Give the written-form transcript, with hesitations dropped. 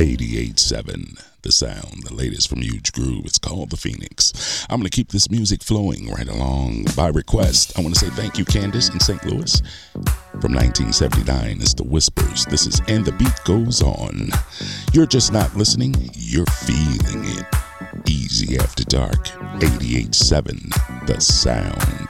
88.7 The Sound, the latest from Huge Groove. It's called The Phoenix. I'm going to keep this music flowing right along by request. I want to say thank you, Candace in St. Louis. From 1979, it's The Whispers. This is And the Beat Goes On. You're just not listening, you're feeling it. Easy After Dark, 88.7 The Sound.